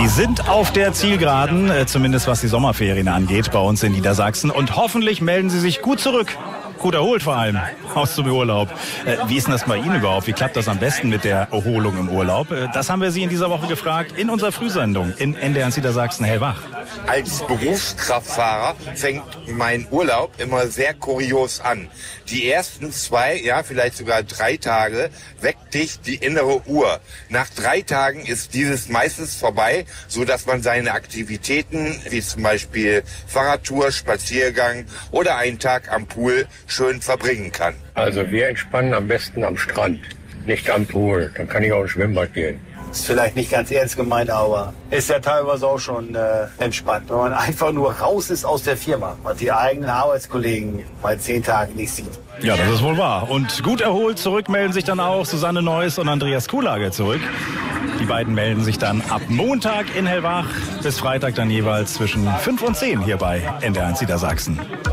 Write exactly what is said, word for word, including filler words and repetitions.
sind auf der Zielgeraden, äh, zumindest was die Sommerferien angeht, bei uns in Niedersachsen. Und hoffentlich melden Sie sich gut zurück. Gut erholt vor allem aus dem Urlaub. Äh, wie ist denn das bei Ihnen überhaupt? Wie klappt das am besten mit der Erholung im Urlaub? Äh, das haben wir Sie in dieser Woche gefragt in unserer Frühsendung in N D R eins Niedersachsen Hellwach. Als Berufskraftfahrer fängt mein Urlaub immer sehr kurios an. Die ersten zwei, ja vielleicht sogar drei Tage weckt dich die innere Uhr. Nach drei Tagen ist dieses meistens vorbei, so dass man seine Aktivitäten, wie zum Beispiel Fahrradtour, Spaziergang oder einen Tag am Pool schön verbringen kann. Also wir entspannen am besten am Strand, nicht am Pool. Dann kann ich auch ins Schwimmbad gehen. Ist vielleicht nicht ganz ernst gemeint, aber ist ja teilweise auch schon äh, entspannt. Wenn man einfach nur raus ist aus der Firma und die eigenen Arbeitskollegen mal zehn Tage nicht sieht. Ja, das ist wohl wahr. Und gut erholt zurück melden sich dann auch Susanne Neuss und Andreas Kuhlage zurück. Die beiden melden sich dann ab Montag in Hellwach bis Freitag dann jeweils zwischen fünf und zehn hier bei N D R eins Niedersachsen.